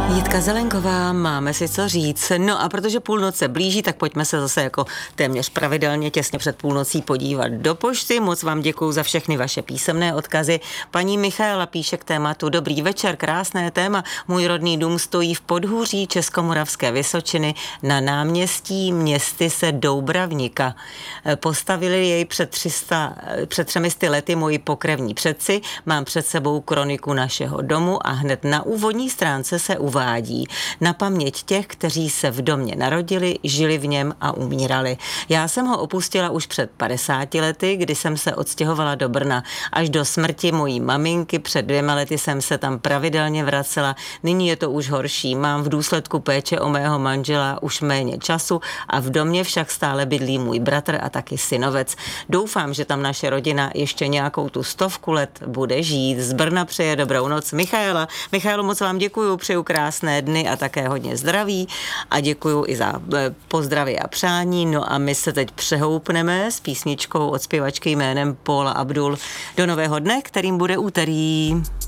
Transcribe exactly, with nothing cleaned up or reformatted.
Jitka Zelenková, máme si co říct. No a protože půlnoc se blíží, tak pojďme se zase jako téměř pravidelně těsně před půlnocí podívat do pošty. Moc vám děkuju za všechny vaše písemné odkazy. Paní Michaela píše k tématu: Dobrý večer, krásné téma. Můj rodný dům stojí v podhůří Českomoravské Vysočiny na náměstí Městyse Doubravníka. Postavili jej před, tři sta, před třemi sty lety moji pokrevní předci. Mám před sebou kroniku našeho domu a hned na úvodní stránce se uvádí: na paměť těch, kteří se v domě narodili, žili v něm a umírali. Já jsem ho opustila už před padesáti lety, kdy jsem se odstěhovala do Brna. Až do smrti mojí maminky před dvěma lety jsem se tam pravidelně vracela. Nyní je to už horší. Mám v důsledku péče o mého manžela už méně času a v domě však stále bydlí můj bratr a taky synovec. Doufám, že tam naše rodina ještě nějakou tu stovku let bude žít. Z Brna přeje dobrou noc Michaela. Michaelo, moc vám děkuju, přeju krásné dny a také hodně zdraví a děkuju i za pozdravy a přání. No a my se teď přehoupneme s písničkou od zpěvačky jménem Paula Abdul do nového dne, kterým bude úterý.